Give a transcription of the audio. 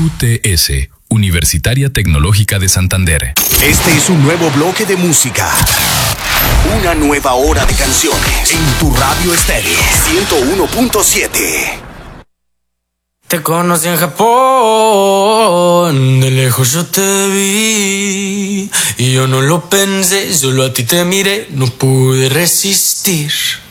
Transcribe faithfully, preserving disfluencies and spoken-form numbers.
U T S, Universitaria Tecnológica de Santander. Este es un nuevo bloque de música. Una nueva hora de canciones en tu radio estéreo ciento uno punto siete. Te conocí en Japón, de lejos yo te vi y yo no lo pensé, solo a ti te miré, no pude resistir.